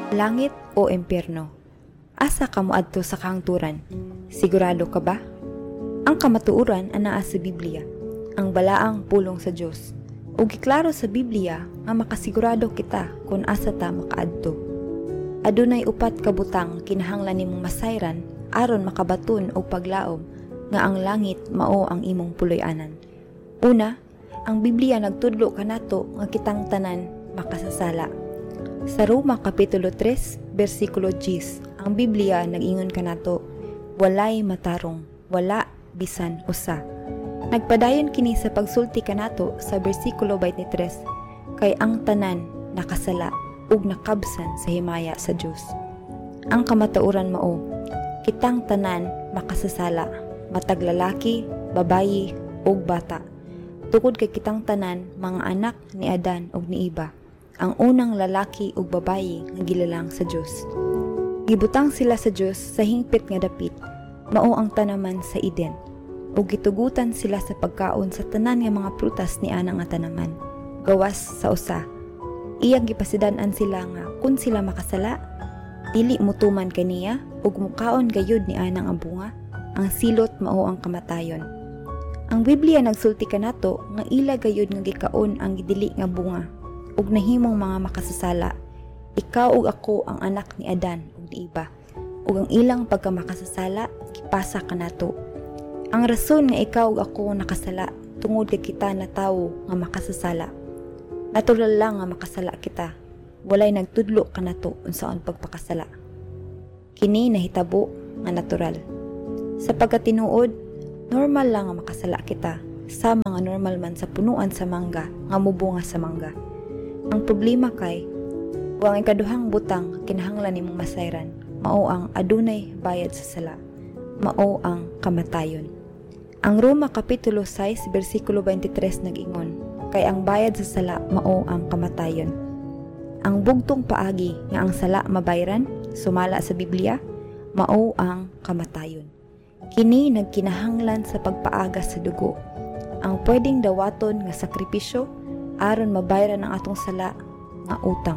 Langit o impyerno? Asa ka moadto sa kahangturan? Sigurado ka ba? Ang kamatuoran anaa sa Biblia, ang balaang pulong sa Dios. Ug giklaro sa Biblia nga makasigurado kita kung asa ta makaadto. Adunay upat ka butang kinahanglan nimong masayran aron makabaton og paglaom nga ang langit mao ang imong puloy-anan. Una, ang Biblia nagtudlo kanato nga kitang tanan makasasala. Sa Roma Kapitulo 3, versikulo 10, ang Biblia nag-ingon kanato, walay matarong, wala bisan usa. Nagpadayon kini sa pagsulti kanato sa versikulo 23, kay ang tanan nakasala ug nakabsan sa himaya sa Dios. Ang kamatuoran mao, kitang tanan makasasala, matag lalaki, babayi ug bata. Tukod kay kitang tanan mga anak ni Adan ug ni Eva, ang unang lalaki ug babayi nga gilalang sa Dios. Gibutang sila sa Dios sa hingpit nga dapit, mao ang tanaman sa Eden, ug gitugutan sila sa pagkaon sa tanan nga mga prutas ni ana nga tanaman. Gawas sa usa, iyang gipasidan-an sila nga kun sila makasala, dili mutuman kaniya ug mukaon gayud ni ana nga bunga, ang silot mao ang kamatayon. Ang Biblia nagsulti kanato nga ila gayud nga gikaon ang gidili nga bunga ug nahimong mga makasasala. Ikaw ug ako ang anak ni Adan ug ni Eva, ug ang ilang pagkamakasasala gipasa kanato. Ang rason nga ikaw ug ako nakasala tungod kay kita na tawo nga makasasala. Natural lang nga makasala kita. Walay nagtudlo kanato unsaon pagpakasala. Kini nahitabo nga natural. Sa pagkatinuod, normal lang nga makasala kita, sa mga normal man sa punuan sa mangga nga mubunga sa mangga. Ang problema kay ang ikaduhang butang kinahanglan nimong masayran, mao ang adunay bayad sa sala, mao ang kamatayon. Ang Roma Kapitulo 6 versikulo 23 nag-ingon, kay ang bayad sa sala mao ang kamatayon. Ang bugtong paagi nga ang sala mabayran, sumala sa Biblia, mao ang kamatayon. Kini nagkinahanglan sa pagpaaga sa dugo, ang pwedeng dawaton nga sakripisyo aron mabayran ang atong sala nga utang.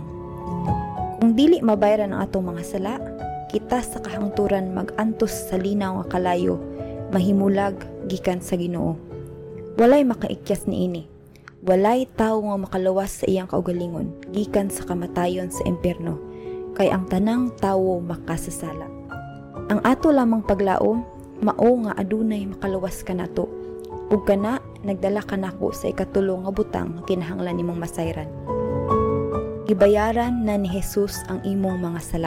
Kung dili mabayran ang atong mga sala, kita sa kahangturan mag-antos sa linaw nga kalayo, mahimulag gikan sa Ginoo. Walay makaikyas niini. Walay tawo nga makaluwas sa iyang kaugalingon gikan sa kamatayon sa impyerno, kay ang tanang tawo makasasala. Ang ato lamang paglaom mao nga adunay makaluwas kanato, ug kana nagdala kanako sa ikatulo nga butang nga kinahanglan nimong masayran. Gibayaran na ni Jesus ang imong mga sala.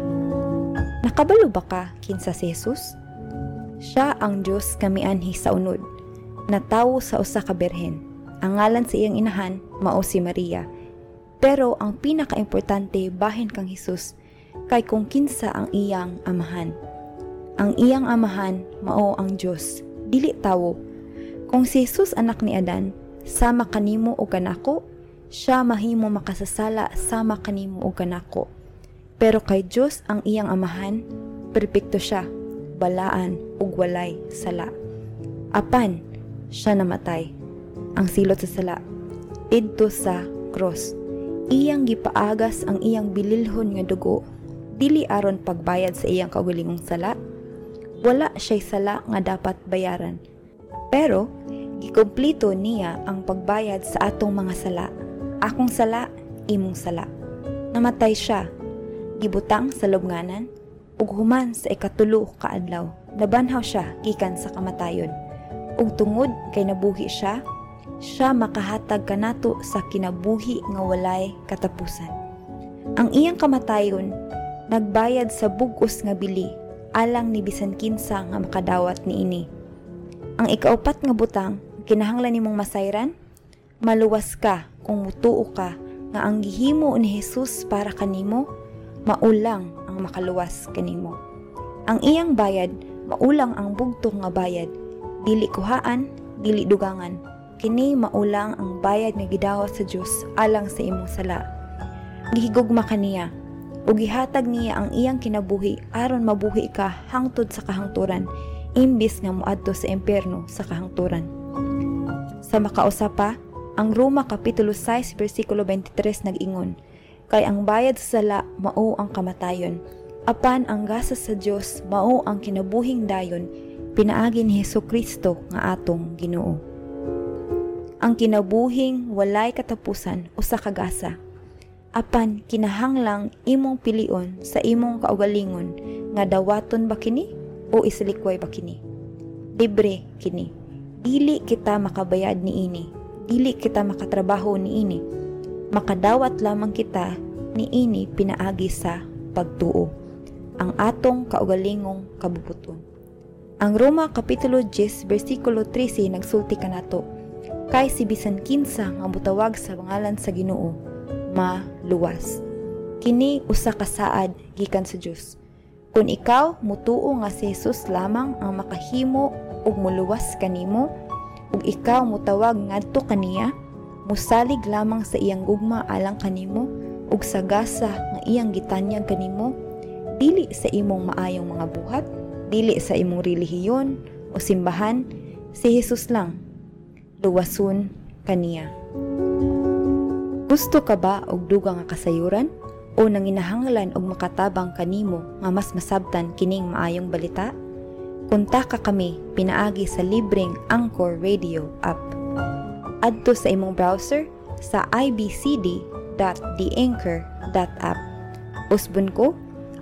Nakabalo ba ka kinsa si Jesus? Siya ang Dios kamianhi sa unod, natawo sa usa ka berhen. Ang ngalan sa iyang inahan mao si Maria. Pero ang pinakaimportante bahin kang Jesus kay kung kinsa ang iyang amahan. Ang iyang amahan mao ang Dios, dili tawo. Kung si Jesus anak ni Adan, sama kanimo o kanako, siya mahimo makasasala sama kanimo o kanako. Pero kay Dios ang iyang amahan, perpekto siya, balaan ug walay sala. Apan siya namatay, ang silot sa sala, didto sa cross. Iyang gipaagas ang iyang bililhon nga dugo, dili aron pagbayad sa iyang kaugalingong sala. Wala siya'y sala nga dapat bayaran. Pero, gikomplito niya ang pagbayad sa atong mga sala. Akong sala, imong sala. Namatay siya, gibutang sa lubnganan, ug human sa ikatulo ka adlaw, nabanhaw siya gikan sa kamatayon. Ug tungod kay nabuhi siya, siya makahatag kanato sa kinabuhi nga walay katapusan. Ang iyang kamatayon, nagbayad sa bug-os nga bili, alang ni bisan kinsa nga makadawat niini. Ang ikaupat nga butang kinahanglan nimong masayran, maluwas ka kung mutuo ka nga ang gihimo ni Jesus para kanimo maulang ang makaluwas kanimo. Ang iyang bayad maulang ang bugtong nga bayad, dili kuhaan, dili dugangan. Kini maulang ang bayad nga gidawat sa Dios alang sa imong sala. Gihigugma kaniya ug gihatag niya ang iyang kinabuhi aron mabuhi ka hangtod sa kahangturan, imbis nga moadto sa impyerno sa kahangturan. Sa makausa pa, ang Roma Kapitulo 6 versikulo 23 nag-ingon, Kay ang bayad sa sala mao ang kamatayon, apan ang gasa sa Dios mao ang kinabuhing dayon, pinaagi ni Hesukristo nga atong Ginoo. Ang kinabuhing walay katapusan usa ka gasa, apan kinahanglang imong pilion sa imong kaugalingon nga dawaton ba kini o isalikway ba kini. Libre kini. Dili kita makabayad niini, dili kita makatrabaho niini. Makadawat lamang kita niini pinaagi sa pagtuo, ang atong kaugalingong kabubuton. Ang Roma Kapitulo 10 versikulo 13 nagsulti kanato, kay si bisan kinsa nga mutawag sa pangalan sa Ginoo maluwas. Kini usa ka saad gikan sa Dios. Kung ikaw mutuo nga si Jesus lamang ang makahimo ug muluwas kanimo, ug ikaw mutawag ngadto kaniya, musalig lamang sa iyang gugma alang kanimo ug sa gasa nga iyang gitanyag kanimo, dili sa imong maayong mga buhat, dili sa imong relihiyon o simbahan, si Jesus lang luwason kaniya. Gusto ka ba og dugang nga kasayuran o nanginahanglan og makatabang kanimo nga mas masabtan kining maayong balita? Kontak ka kami pinaagi sa libreng Anchor Radio app. Adto sa imong browser sa ibcd.theanchor.app. Usbon ko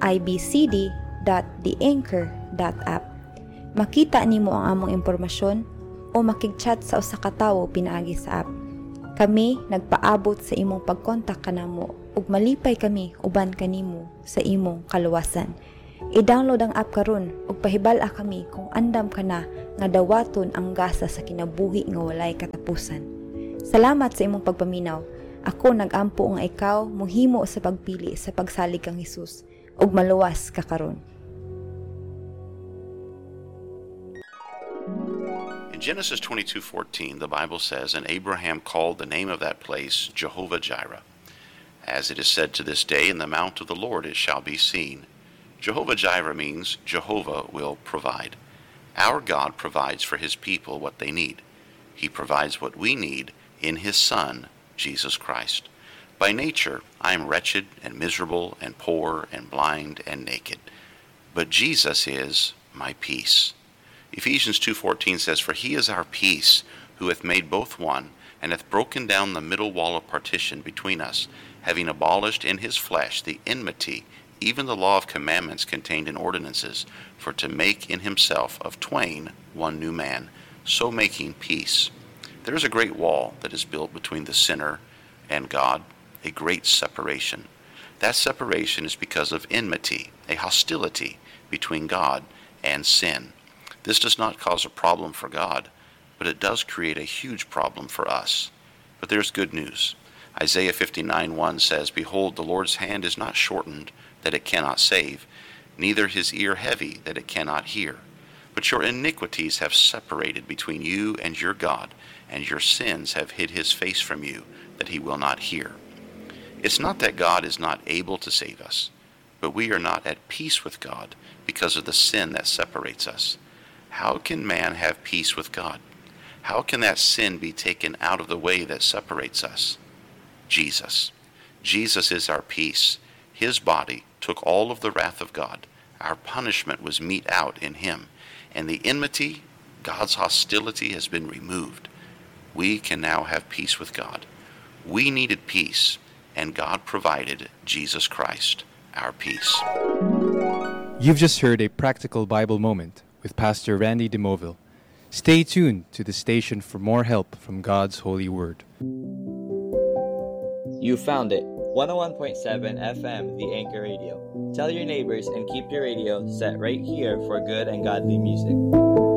ibcd.theanchor.app. Makita nimo ang among impormasyon o makig-chat sa usa ka tawo pinaagi sa app. Kami nagpaabot sa imong pagkontak kanamo ug malipay kami uban kanimo sa imong kaluwasan. I-download ang app karon ug pahibal-a kami kung andam ka na nga dawaton ang gasa sa kinabuhi nga walay katapusan. Salamat sa imong pagpaminaw. Ako nagampo nga ikaw mohimo sa pagpili sa pagsalig kang Hesus ug maluwas ka karon. In Genesis 22:14, the Bible says, "And Abraham called the name of that place Jehovah-Jireh. As it is said to this day, in the mount of the Lord it shall be seen." Jehovah-Jireh means Jehovah will provide. Our God provides for His people what they need. He provides what we need in His Son, Jesus Christ. By nature, I am wretched and miserable and poor and blind and naked. But Jesus is my peace. Ephesians 2:14 says, "For He is our peace, who hath made both one, and hath broken down the middle wall of partition between us, having abolished in His flesh the enmity, even the law of commandments contained in ordinances, for to make in Himself of twain one new man, so making peace." There is a great wall that is built between the sinner and God, a great separation. That separation is because of enmity, a hostility between God and sin. This does not cause a problem for God, but it does create a huge problem for us. But there's good news. Isaiah 59:1 says, "Behold, the Lord's hand is not shortened, that it cannot save, neither His ear heavy, that it cannot hear. But your iniquities have separated between you and your God, and your sins have hid His face from you, that He will not hear." It's not that God is not able to save us, but we are not at peace with God because of the sin that separates us. How can man have peace with God? How can that sin be taken out of the way that separates us? Jesus. Jesus is our peace. His body took all of the wrath of God. Our punishment was mete out in Him. And the enmity, God's hostility, has been removed. We can now have peace with God. We needed peace, and God provided Jesus Christ, our peace. You've just heard a practical Bible moment with Pastor Randy DeMoville. Stay tuned to the station for more help from God's holy word. You found it. 101.7 FM, The Anchor Radio. Tell your neighbors and keep your radio set right here for good and godly music.